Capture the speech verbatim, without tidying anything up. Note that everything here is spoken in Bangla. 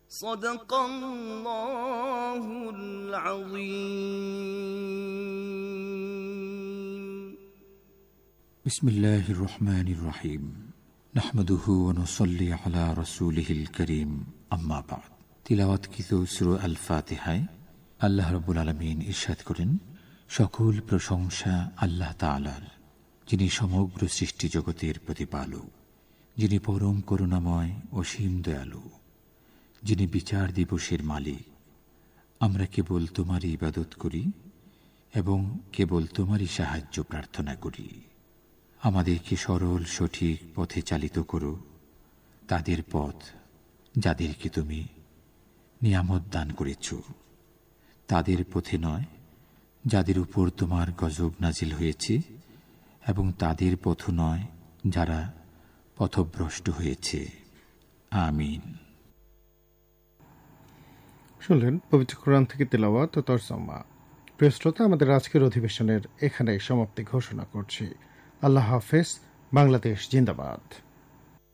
সাদাকাল্লাহুল আযীম। বিসমিল্লাহির রহমানির রহিম। নাহমাদুহু ওয়া নুসাল্লি আলা রাসূলিহিল কারীম, আম্মা বা'দ। তিলাওয়াতকৃত সূরা আল ফাতিহায় আল্লাহ রাব্বুল আলামিন ইরশাদ করেন, সকল প্রশংসা আল্লাহ তাআলার, যিনি সমগ্র সৃষ্টি জগতের প্রতিপালক, যিনি পরম করুণাময় অসীম দয়ালু, যিনি বিচার দিবসের মালিক। আমরা কেবল তোমারই ইবাদত করি এবং কেবল তোমারই সাহায্য প্রার্থনা করি। আমাদেরকে সরল সঠিক পথে চালিত করো, তাদের পথ যাদেরকে তুমি নিয়ামত দান করেছ, তাদের পথে নয় যাদের উপর তোমার গজব নাজিল হয়েছে, এবং তাদের পথ নয় যারা পথভ্রষ্ট হয়েছে। আমিন। শুনলেন পবিত্র কোরআন থেকে তেলাওয়াত ও তরজমা। প্রিয় শ্রোতা, আমাদের আজকের অধিবেশনের এখানে সমাপ্তি ঘোষণা করছি। আল্লাহ হাফেজ। বাংলাদেশ জিন্দাবাদ।